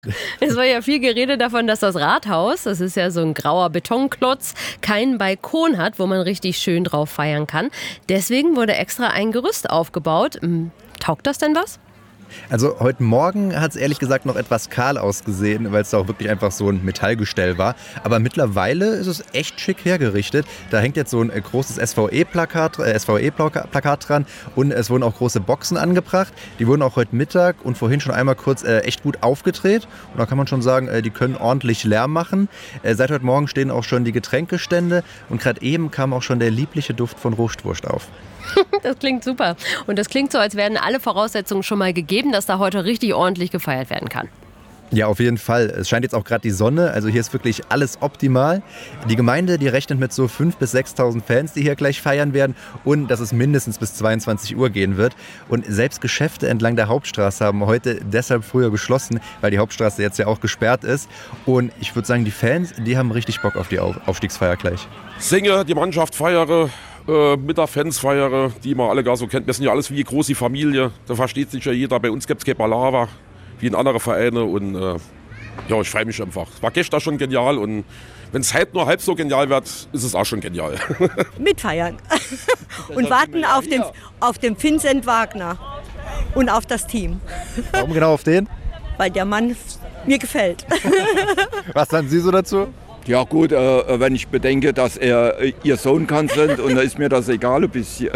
Es war ja viel Gerede davon, dass das Rathaus, das ist ja so ein grauer Betonklotz, keinen Balkon hat, wo man richtig schön drauf feiern kann. Deswegen wurde extra ein Gerüst aufgebaut. Taugt das denn was? Also heute Morgen hat es ehrlich gesagt noch etwas kahl ausgesehen, weil es da auch wirklich einfach so ein Metallgestell war. Aber mittlerweile ist es echt schick hergerichtet. Da hängt jetzt so ein großes SVE-Plakat dran und es wurden auch große Boxen angebracht. Die wurden auch heute Mittag und vorhin schon einmal kurz echt gut aufgedreht. Und da kann man schon sagen, die können ordentlich Lärm machen. Seit heute Morgen stehen auch schon die Getränkestände und gerade eben kam auch schon der liebliche Duft von Rostwurst auf. Das klingt super. Und das klingt so, als wären alle Voraussetzungen schon mal gegeben, dass da heute richtig ordentlich gefeiert werden kann. Ja, auf jeden Fall. Es scheint jetzt auch gerade die Sonne, also hier ist wirklich alles optimal. Die Gemeinde, die rechnet mit so 5.000 bis 6.000 Fans, die hier gleich feiern werden und dass es mindestens bis 22 Uhr gehen wird. Und selbst Geschäfte entlang der Hauptstraße haben heute deshalb früher geschlossen, weil die Hauptstraße jetzt ja auch gesperrt ist. Und ich würde sagen, die Fans, die haben richtig Bock auf die Aufstiegsfeier gleich. Singe, die Mannschaft feiere, mit der Fans feiere, die man alle gar so kennt. Wir sind ja alles wie große Familie, da versteht sich ja jeder. Bei uns gibt es keine Palaver wie in anderen Vereinen und ja, ich freue mich einfach. Es war gestern schon genial und wenn es heute nur halb so genial wird, ist es auch schon genial. Mitfeiern und warten auf den Vincent Wagner und auf das Team. Warum genau auf den? Weil der Mann mir gefällt. Was sagen Sie so dazu? Ja gut, wenn ich bedenke, dass er ihr Sohn kann sind und da ist mir das egal ein bisschen.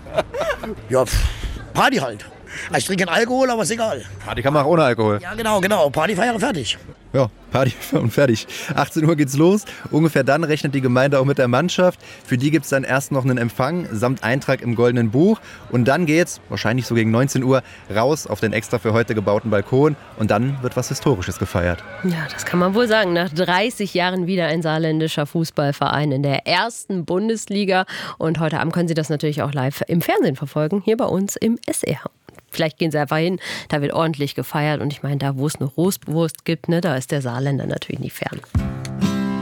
Ja, Party halt. Ich trinke keinen Alkohol, aber ist egal. Party kann man auch ohne Alkohol. Ja, genau. Partyfeier fertig. Ja, Party und fertig. 18 Uhr geht's los. Ungefähr dann rechnet die Gemeinde auch mit der Mannschaft. Für die gibt's dann erst noch einen Empfang samt Eintrag im Goldenen Buch. Und dann geht's, wahrscheinlich so gegen 19 Uhr, raus auf den extra für heute gebauten Balkon. Und dann wird was Historisches gefeiert. Ja, das kann man wohl sagen. Nach 30 Jahren wieder ein saarländischer Fußballverein in der ersten Bundesliga. Und heute Abend können Sie das natürlich auch live im Fernsehen verfolgen, hier bei uns im SR. Vielleicht gehen Sie einfach hin, da wird ordentlich gefeiert. Und ich meine, da wo es eine Rostwurst gibt, da ist der Saarländer natürlich nicht fern.